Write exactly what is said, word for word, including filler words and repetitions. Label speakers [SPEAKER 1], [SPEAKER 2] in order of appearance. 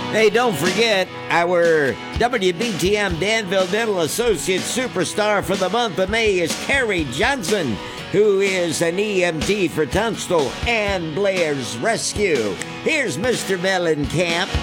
[SPEAKER 1] Hey, don't forget our W B T M Danville Dental Associate superstar for the month of May is Carrie Johnson, who is an E M T for Tunstall and Blair's Rescue. Here's Mister Mellencamp.